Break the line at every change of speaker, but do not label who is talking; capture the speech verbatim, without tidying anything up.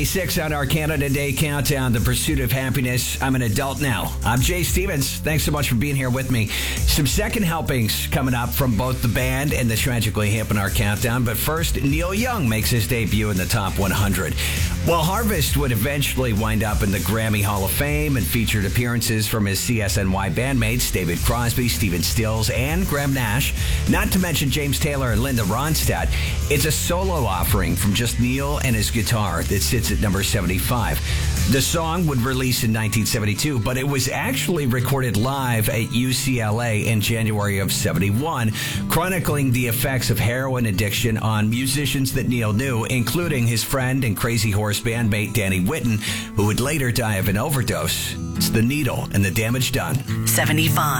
Six on our Canada Day countdown, the pursuit of happiness. I'm an adult now. I'm Jay Stevens. Thanks so much for being here with me. Some second helpings coming up from both the band and the Tragically Hip in our countdown. But first, Neil Young makes his debut in the top one hundred. While Harvest would eventually wind up in the Grammy Hall of Fame and featured appearances from his C S N Y bandmates David Crosby, Stephen Stills, and Graham Nash, not to mention James Taylor and Linda Ronstadt, it's a solo offering from just Neil and his guitar that sits at number seventy-five. The song would release in nineteen seventy-two, but it was actually recorded live at U C L A in January of seventy-one, chronicling the effects of heroin addiction on musicians that Neil knew, including his friend and Crazy Horse bandmate Danny Whitten, who would later die of an overdose. It's The Needle and the Damage Done.
seventy-five.